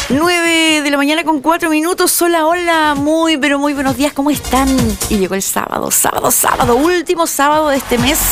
9 de la mañana con 4 minutos. Hola, hola, muy pero muy buenos días, ¿cómo están? Y llegó el sábado, último sábado de este mes,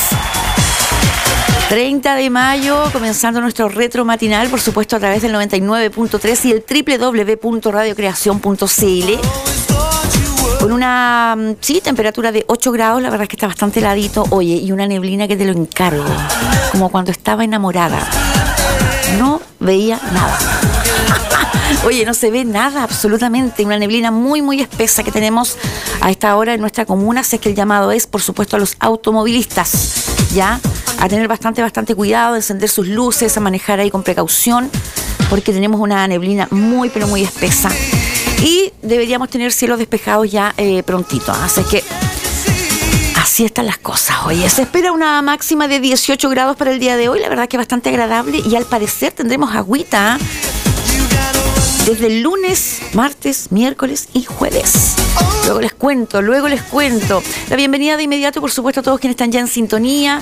30 de mayo, comenzando nuestro retro matinal, por supuesto a través del 99.3 y el www.radiocreacion.cl. Con una, temperatura de 8 grados, la verdad es que está bastante heladito. Oye, y una neblina que te lo encargo, como cuando estaba enamorada. No veía nada. Oye, no se ve nada, absolutamente. Una neblina muy, muy espesa que tenemos a esta hora en nuestra comuna. Así es que el llamado es, por supuesto, a los automovilistas, ¿ya? A tener bastante cuidado, a encender sus luces, a manejar ahí con precaución, porque tenemos una neblina muy, pero muy espesa. Y deberíamos tener cielos despejados ya prontito. Así que así están las cosas. Oye, se espera una máxima de 18 grados para el día de hoy. La verdad que bastante agradable. Y al parecer tendremos agüita desde el lunes, martes, miércoles y jueves. Luego les cuento. La bienvenida de inmediato, por supuesto, a todos quienes están ya en sintonía,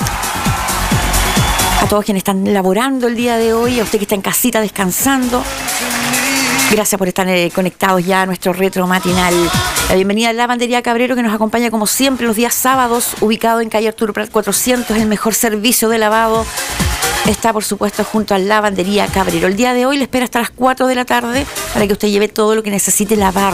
a todos quienes están laborando el día de hoy, a usted que está en casita descansando. Gracias por estar conectados ya a nuestro retro matinal. La bienvenida a Lavandería Cabrero, que nos acompaña como siempre los días sábados, ubicado en calle Arturo Prat 400, el mejor servicio de lavado. Está, por supuesto, junto a Lavandería Cabrero. El día de hoy le espera hasta las 4 de la tarde para que usted lleve todo lo que necesite lavar.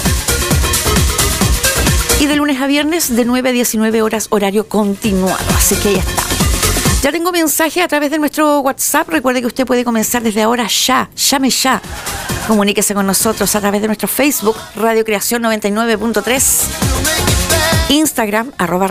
Y de lunes a viernes, de 9 a 19 horas, horario continuado. Así que ahí está. Ya tengo mensaje a través de nuestro WhatsApp. Recuerde que usted puede comenzar desde ahora ya. Llame ya. Comuníquese con nosotros a través de nuestro Facebook, Radio Creación 99.3. Instagram,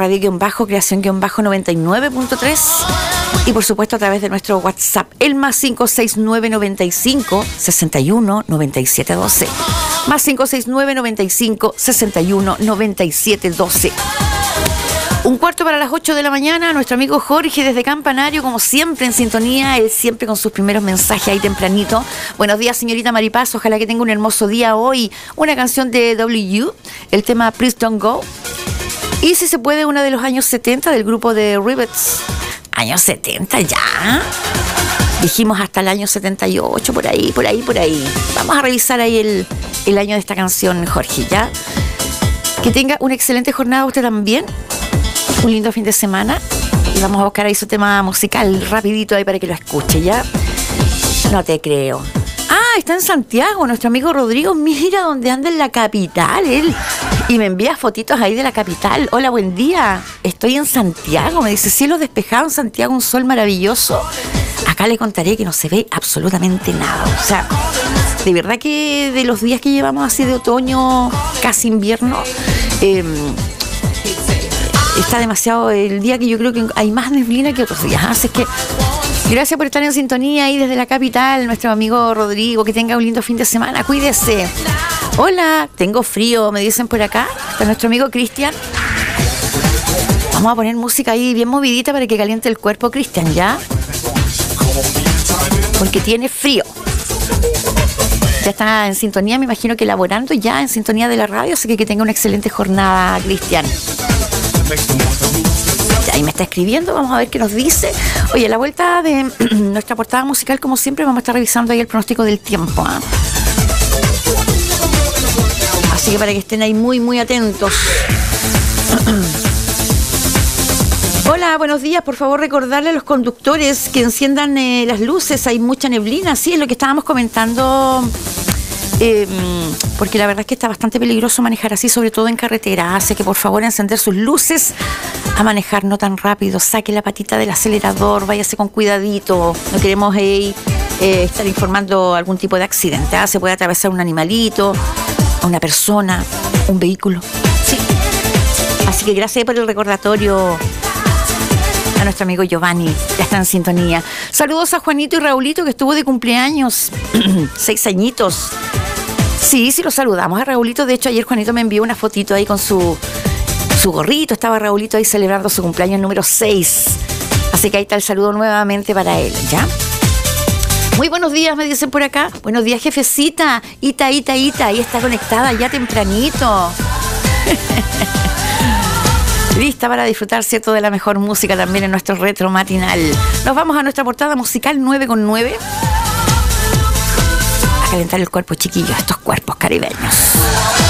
@radio_creación_99.3. Y por supuesto a través de nuestro WhatsApp, el más 569 95 61 97 12. Más 569 95 61 97 12. Un cuarto para las 8 de la mañana, nuestro amigo Jorge desde Campanario, como siempre en sintonía, él siempre con sus primeros mensajes ahí tempranito. Buenos días, señorita Maripaz, ojalá que tenga un hermoso día hoy. Una canción de W, el tema Please Don't Go. Y si se puede, una de los años 70 del grupo de Rivets. Años 70 ya. Dijimos hasta el año 78, por ahí. Vamos a revisar ahí el año de esta canción, Jorge, ¿ya? Que tenga una excelente jornada usted también. Un lindo fin de semana. Y vamos a buscar ahí su tema musical rapidito ahí para que lo escuche, ¿ya? No te creo. Está en Santiago, nuestro amigo Rodrigo. Mira dónde anda en la capital, él. Y me envía fotitos ahí de la capital. Hola, buen día. Estoy en Santiago. Me dice, cielo despejado en Santiago, un sol maravilloso. Acá le contaré que no se ve absolutamente nada. O sea, de verdad que de los días que llevamos así de otoño, casi invierno, está demasiado el día que yo creo que hay más neblina que otros días. Así que gracias por estar en sintonía ahí desde la capital, nuestro amigo Rodrigo. Que tenga un lindo fin de semana, cuídese. Hola, tengo frío, me dicen por acá. Está nuestro amigo Cristian. Vamos a poner música ahí bien movidita para que caliente el cuerpo, Cristian, ¿ya? Porque tiene frío. Ya está en sintonía, me imagino que laborando ya en sintonía de la radio, así que tenga una excelente jornada, Cristian. Ahí me está escribiendo, vamos a ver qué nos dice. Oye, a la vuelta de nuestra portada musical, como siempre, vamos a estar revisando ahí el pronóstico del tiempo, ¿eh? Así que para que estén ahí muy atentos. Hola, buenos días. Por favor, recordarle a los conductores que enciendan las luces. Hay mucha neblina, sí, es lo que estábamos comentando. Porque la verdad es que está bastante peligroso manejar así, sobre todo en carretera. Así que por favor encender sus luces, a manejar no tan rápido, saque la patita del acelerador, váyase con cuidadito. No queremos estar informando algún tipo de accidente. Se puede atravesar un animalito, a una persona, un vehículo. Sí. Así que gracias por el recordatorio a nuestro amigo Giovanni, ya está en sintonía. Saludos a Juanito y Raulito, que estuvo de cumpleaños, 6 añitos. Sí, los saludamos a Raulito. De hecho, ayer Juanito me envió una fotito ahí con su gorrito. Estaba Raulito ahí celebrando su cumpleaños número 6. Así que ahí está el saludo nuevamente para él, ¿ya? Muy buenos días, me dicen por acá. Buenos días, jefecita. Ita. Ahí está conectada ya tempranito. Lista para disfrutar, ¿cierto?, de la mejor música también en nuestro retro matinal. Nos vamos a nuestra portada musical 9 con 9. Acá calentar el cuerpo, chiquillos, estos cuerpos caribeños.